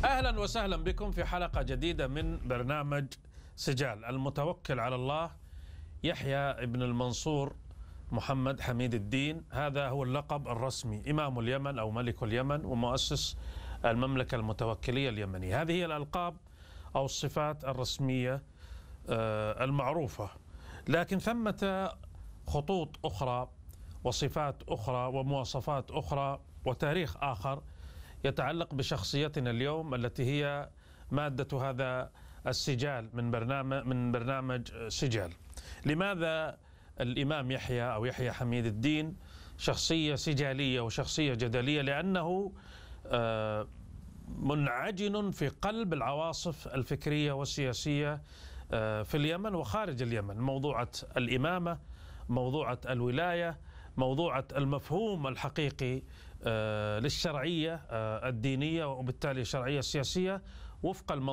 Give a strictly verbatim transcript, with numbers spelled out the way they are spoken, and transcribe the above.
أهلا وسهلا بكم في حلقة جديدة من برنامج سجال. المتوكل على الله يحيى ابن المنصور محمد حميد الدين، هذا هو اللقب الرسمي، إمام اليمن أو ملك اليمن ومؤسس المملكة المتوكلية اليمنية. هذه هي الألقاب أو الصفات الرسمية المعروفة، لكن ثمة خطوط أخرى وصفات أخرى ومواصفات أخرى وتاريخ آخر يتعلق بشخصيتنا اليوم التي هي مادة هذا السجال من برنامج من برنامج سجال. لماذا الإمام يحيى أو يحيى حميد الدين شخصية سجالية وشخصية جدلية؟ لأنه منعجن في قلب العواصف الفكرية والسياسية في اليمن وخارج اليمن. موضوعة الإمامة، موضوعة الولاية، موضوعة المفهوم الحقيقي للشرعية الدينية وبالتالي الشرعية السياسية وفق المنظومة